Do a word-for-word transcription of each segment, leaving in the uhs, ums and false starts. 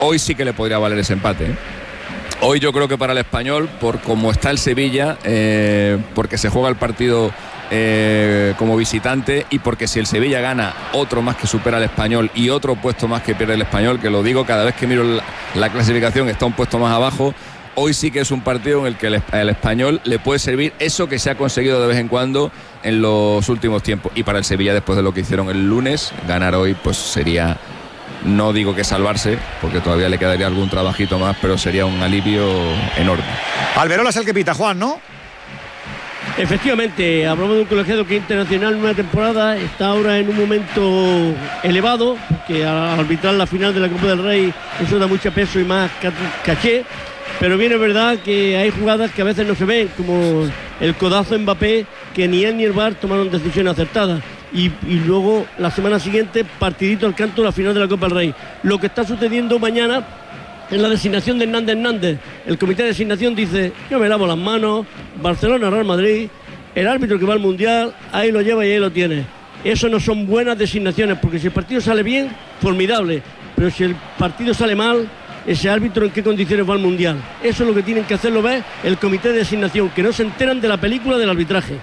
hoy sí que le podría valer ese empate, ¿eh? Hoy yo creo que para el Español, por cómo está el Sevilla, eh, porque se juega el partido eh, como visitante, y porque si el Sevilla gana, otro más que supera al Español y otro puesto más que pierde el Español, que lo digo cada vez que miro la, la clasificación, está un puesto más abajo. Hoy sí que es un partido en el que el, el Español le puede servir eso que se ha conseguido de vez en cuando en los últimos tiempos. Y para el Sevilla, después de lo que hicieron el lunes, ganar hoy pues sería... No digo que salvarse, porque todavía le quedaría algún trabajito más, pero sería un alivio enorme. Alberola es el que pita, Juan, ¿no? Efectivamente, hablamos de un colegiado que internacional en una temporada está ahora en un momento elevado, que al arbitrar la final de la Copa del Rey eso da mucho peso y más caché, pero bien es verdad que hay jugadas que a veces no se ven, como el codazo en Mbappé, que ni él ni el V A R tomaron decisiones acertadas. Y, y luego la semana siguiente partidito al canto la final de la Copa del Rey. Lo que está sucediendo mañana en la designación de Hernández Hernández, el comité de designación dice: yo me lavo las manos, Barcelona, Real Madrid, el árbitro que va al Mundial, ahí lo lleva y ahí lo tiene. Eso no son buenas designaciones, porque si el partido sale bien, formidable, pero si el partido sale mal, ese árbitro en qué condiciones va al Mundial. Eso es lo que tienen que hacerlo ver el comité de designación, que no se enteran de la película del arbitraje.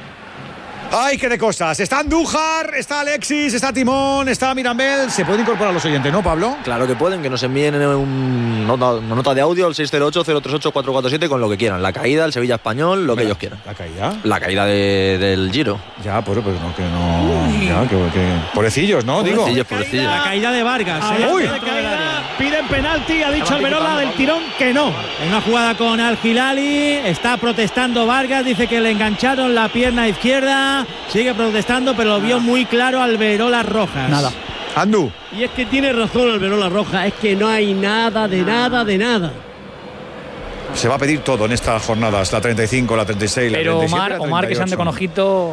¡Ay, qué de cosas! Está Andújar, está Alexis, está Timón, está Mirambel. Se pueden incorporar los oyentes, ¿no, Pablo? Claro que pueden, que nos envíen un nota, una nota de audio al seis cero ocho, cero tres ocho, cuatro cuatro siete con lo que quieran. La caída, el Sevilla Español, lo que ellos quieran. ¿La caída? La caída de, del Giro. Ya, pues, pues no, que no... Ya, que, que... Pobrecillos, ¿no? Digo. Pobrecillos, pobrecillos. La caída de Vargas. Ah, ¿eh? uy. De caída, piden penalti, ha dicho Alberola del tirón que no. En una jugada con Al Hilali, está protestando Vargas, dice que le engancharon la pierna izquierda, sigue protestando, pero lo vio muy claro Alberola Rojas. Nada. Andú. Y es que tiene razón Alberola Rojas, es que no hay nada de nada de nada. Se va a pedir todo en estas jornadas, la treinta y cinco, la treinta y seis, la pero treinta y siete, Omar, la Omar que se ande con ojito.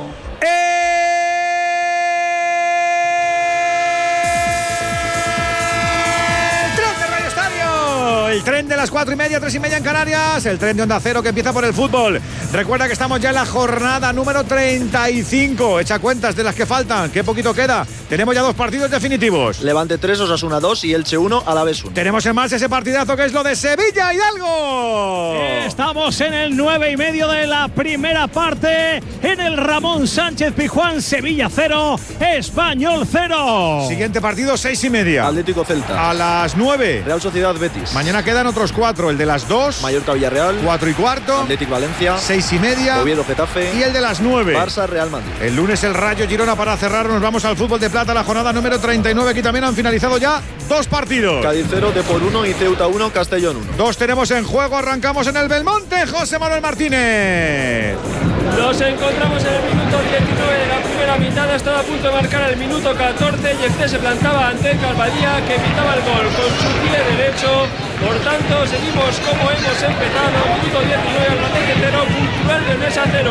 El tren de las cuatro y media, tres y media en Canarias, el tren de Onda Cero que empieza por el fútbol. Recuerda que estamos ya en la jornada número treinta y cinco. Echa cuentas de las que faltan, qué poquito queda. Tenemos ya dos partidos definitivos. Levante tres, Osasuna dos y Elche uno, Alavés uno. Tenemos en marcha ese partidazo que es lo de Sevilla Hidalgo. Estamos en el nueve y medio de la primera parte, en el Ramón Sánchez Pizjuán. Sevilla cero, Español cero. Siguiente partido, seis y media. Atlético Celta. A las nueve. Real Sociedad Betis. Mañana quedan otros cuatro, el de las dos. Mallorca Villarreal. Cuatro y cuarto. Atlético Valencia. Seis y media. Oviedo Getafe. Y el de las nueve. Barça Real Madrid. El lunes el Rayo Girona para cerrar. Nos vamos al fútbol de plata, la jornada número treinta y nueve. Aquí también han finalizado ya dos partidos. Cádiz cero, Depor uno y Ceuta uno, Castellón uno. Dos tenemos en juego. Arrancamos en el Belmonte. José Manuel Martínez. Nos encontramos en el minuto diecinueve de la primera mitad. Estaba a punto de marcar el minuto catorce y este se plantaba ante Calvadía, que pitaba el gol con su pie derecho. Por tanto, seguimos como hemos empezado. Minuto diecinueve, Albacete cero, Cultural Leonesa cero.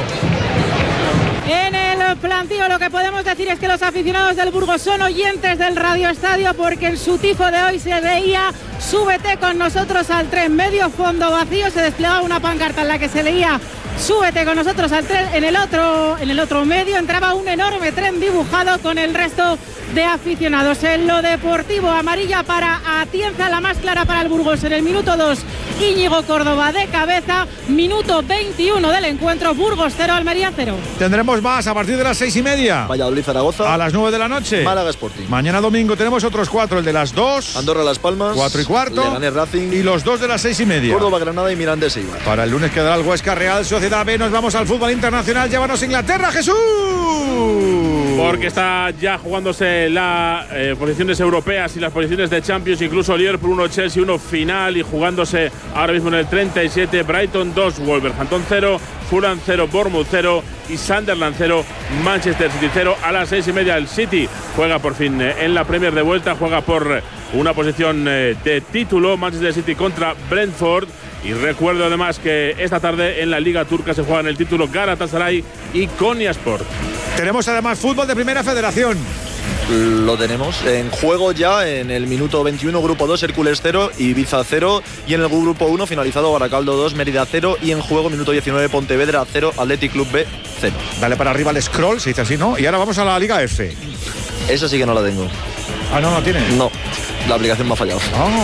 En el plantío lo que podemos decir es que los aficionados del Burgos son oyentes del Radio Estadio, porque en su tifo de hoy se leía: súbete con nosotros al tren. Medio fondo vacío, se desplegaba una pancarta en la que se leía: súbete con nosotros al tren. En el otro, en el otro medio entraba un enorme tren dibujado con el resto de aficionados. En lo deportivo, amarilla para Atienza, la más clara para el Burgos en el minuto dos. Íñigo Córdoba de cabeza. Minuto veintiuno del encuentro, Burgos cero, Almería cero. Tendremos más a partir de las seis y media. Valladolid Zaragoza. A las nueve de la noche. Málaga Sporting. Mañana domingo tenemos otros cuatro, el de las dos. Andorra Las Palmas. Cuatro y cuarto. Leganés Racing. Y los dos de las seis y media. Córdoba Granada y Mirandés Eibar. Para el lunes quedará el Huesca Real Sociedad B. Nos vamos al fútbol internacional. Llévanos a Inglaterra, Jesús. Porque está ya jugándose las eh, posiciones europeas y las posiciones de Champions, incluso Liverpool uno, Chelsea uno final, y jugándose ahora mismo en el treinta y siete, Brighton dos, Wolverhampton cero, Fulham cero, Bournemouth cero y Sunderland cero, Manchester City cero. A las seis y media el City juega por fin eh, en la Premier de vuelta, juega por una posición eh, de título, Manchester City contra Brentford. Y recuerdo además que esta tarde en la Liga Turca se juegan el título Galatasaray y Konyaspor. Tenemos además fútbol de Primera Federación. Lo tenemos en juego ya en el minuto veintiuno, grupo dos, Hércules cero, Ibiza cero, y en el grupo uno finalizado Baracaldo dos, Mérida cero, y en juego minuto diecinueve, Pontevedra cero, Athletic Club B cero. Dale para arriba el scroll, se dice así, ¿no? Y ahora vamos a la Liga F. Esa sí que no la tengo. Ah, no, no tienes. No, la aplicación me ha fallado. Oh.